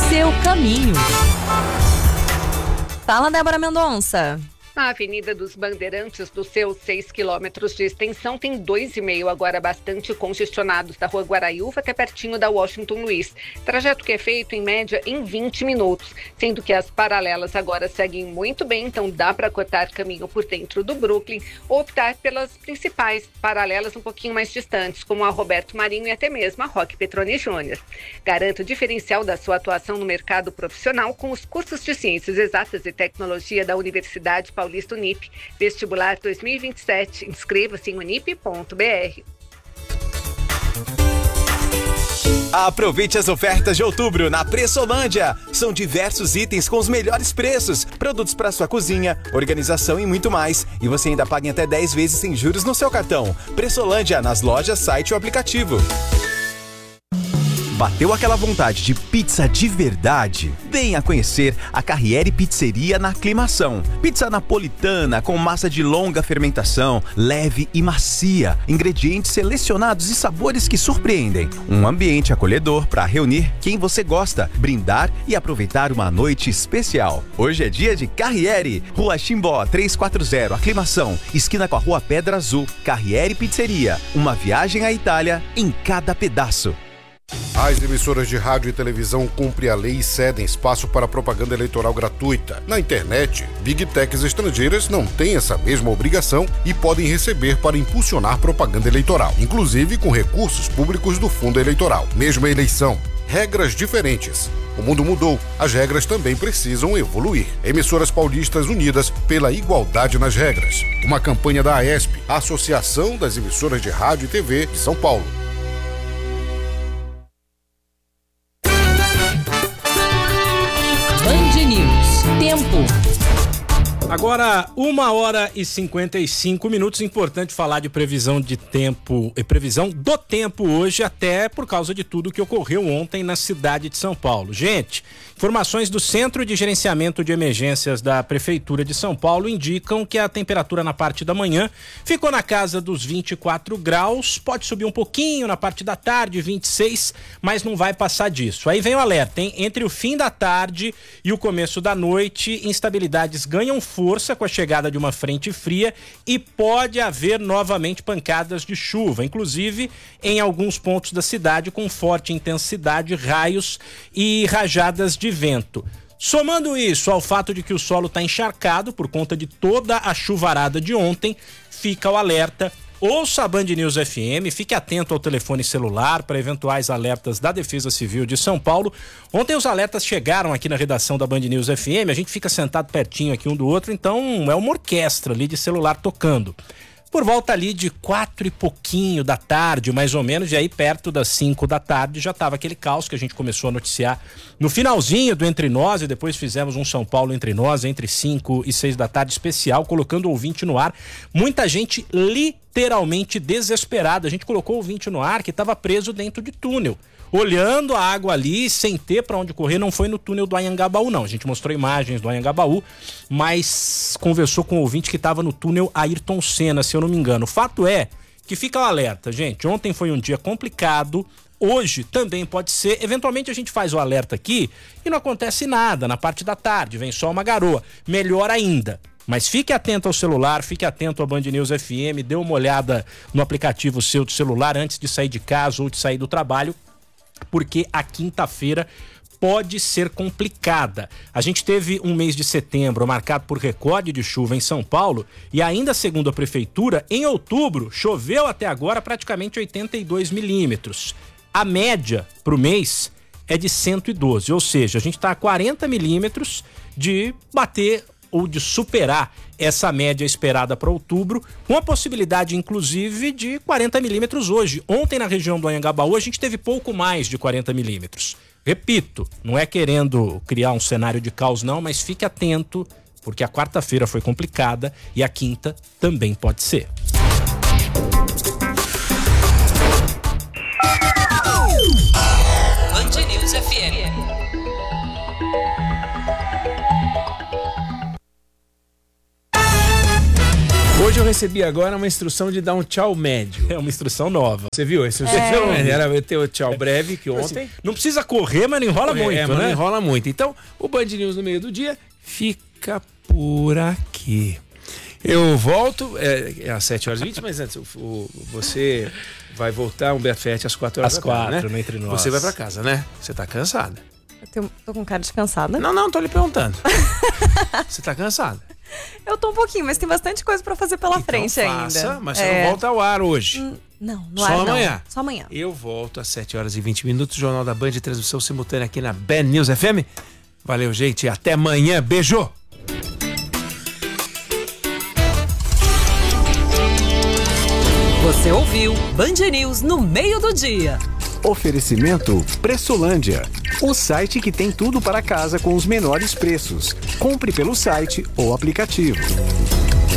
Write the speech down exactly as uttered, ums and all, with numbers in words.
seu caminho. Fala, Débora Mendonça. A Avenida dos Bandeirantes, dos seus seis quilômetros de extensão, tem dois e meio agora bastante congestionados, da Rua Guaraiúva até pertinho da Washington Luiz. Trajeto que é feito, em média, em vinte minutos, sendo que as paralelas agora seguem muito bem, então dá para cortar caminho por dentro do Brooklyn ou optar pelas principais paralelas um pouquinho mais distantes, como a Roberto Marinho e até mesmo a Roque Petroni Júnior. Garanta o diferencial da sua atuação no mercado profissional com os cursos de Ciências Exatas e Tecnologia da Universidade Paulista Unip, vestibular dois mil e vinte e sete. Inscreva-se em unip ponto b r. Aproveite as ofertas de outubro na Pressolândia. São diversos itens com os melhores preços, produtos para sua cozinha, organização e muito mais. E você ainda paga em até dez vezes sem juros no seu cartão. Pressolândia, nas lojas, site ou aplicativo. Bateu aquela vontade de pizza de verdade? Venha conhecer a Carriere Pizzeria na Aclimação. Pizza napolitana com massa de longa fermentação, leve e macia, ingredientes selecionados e sabores que surpreendem. Um ambiente acolhedor para reunir quem você gosta, brindar e aproveitar uma noite especial. Hoje é dia de Carriere, Rua Chimbó trezentos e quarenta, Aclimação, esquina com a Rua Pedra Azul. Carriere Pizzeria, uma viagem à Itália em cada pedaço. As emissoras de rádio e televisão cumprem a lei e cedem espaço para propaganda eleitoral gratuita. Na internet, Big Techs estrangeiras não têm essa mesma obrigação e podem receber para impulsionar propaganda eleitoral, inclusive com recursos públicos do fundo eleitoral. Mesma eleição, regras diferentes. O mundo mudou, as regras também precisam evoluir. Emissoras paulistas unidas pela igualdade nas regras. Uma campanha da AESP, a Associação das Emissoras de Rádio e T V de São Paulo. Tempo. Agora, uma hora e cinquenta e cinco minutos. Importante falar de previsão de tempo e previsão do tempo hoje, até por causa de tudo que ocorreu ontem na cidade de São Paulo. Gente, informações do Centro de Gerenciamento de Emergências da Prefeitura de São Paulo indicam que a temperatura na parte da manhã ficou na casa dos vinte e quatro graus, pode subir um pouquinho na parte da tarde, vinte e seis, mas não vai passar disso. Aí vem o alerta, hein? Entre o fim da tarde e o começo da noite, instabilidades ganham força com a chegada de uma frente fria e pode haver novamente pancadas de chuva, inclusive em alguns pontos da cidade com forte intensidade, raios e rajadas de vento. Somando isso ao fato de que o solo está encharcado por conta de toda a chuvarada de ontem, fica o alerta. Ouça a Band News F M, fique atento ao telefone celular para eventuais alertas da Defesa Civil de São Paulo. Ontem os alertas chegaram aqui na redação da Band News F M, a gente fica sentado pertinho aqui um do outro, então é uma orquestra ali de celular tocando. Por volta ali de quatro e pouquinho da tarde, mais ou menos, e aí perto das cinco da tarde já estava aquele caos que a gente começou a noticiar no finalzinho do Entre Nós, e depois fizemos um São Paulo Entre Nós entre cinco e seis da tarde especial, colocando o ouvinte no ar. Muita gente literalmente desesperada. A gente colocou o ouvinte no ar que estava preso dentro de túnel, olhando a água ali, sem ter para onde correr. Não foi no túnel do Anhangabaú, não. A gente mostrou imagens do Anhangabaú, mas conversou com o ouvinte que estava no túnel Ayrton Senna, se eu não me engano. O fato é que fica o alerta, gente. Ontem foi um dia complicado, hoje também pode ser. Eventualmente a gente faz o alerta aqui e não acontece nada na parte da tarde, vem só uma garoa. Melhor ainda. Mas fique atento ao celular, fique atento à Band News F M, dê uma olhada no aplicativo seu de celular antes de sair de casa ou de sair do trabalho, porque a quinta-feira pode ser complicada. A gente teve um mês de setembro marcado por recorde de chuva em São Paulo e ainda segundo a prefeitura, em outubro choveu até agora praticamente oitenta e dois milímetros. A média para o mês é de cento e doze, ou seja, a gente está a quarenta milímetros de bater ou de superar essa média esperada para outubro, com a possibilidade, inclusive, de quarenta milímetros hoje. Ontem, na região do Anhangabaú, a gente teve pouco mais de quarenta milímetros. Repito, não é querendo criar um cenário de caos, não, mas fique atento, porque a quarta-feira foi complicada e a quinta também pode ser. Band News F M. Hoje eu recebi agora uma instrução de dar um tchau médio. É uma instrução nova. Você viu? Essa instrução É. era eu ter o tchau breve que ontem. Assim, não precisa correr, mas não enrola é, muito, é, mas né? não enrola muito. Então, o Band News no meio do dia fica por aqui. Eu volto, é, é às sete horas e vinte, mas antes, o, o, você vai voltar, Humberto Ferretti, às quatro horas Às da tarde, quatro, né? no Entre Nós. Você vai pra casa, né? Você tá cansada. Eu tenho- tô com cara descansada. Não, não, tô lhe perguntando. Você tá cansada? Eu tô um pouquinho, mas tem bastante coisa pra fazer pela frente Então faça, ainda. mas você É. não volta ao ar hoje. Não, no Só ar, não. amanhã. Só amanhã. Eu volto às sete horas e vinte minutos, Jornal da Band, transmissão simultânea aqui na Band News F M. Valeu, gente, até amanhã. Beijo! Você ouviu Band News no meio do dia. Oferecimento Pressolândia, o site que tem tudo para casa com os menores preços. Compre pelo site ou aplicativo.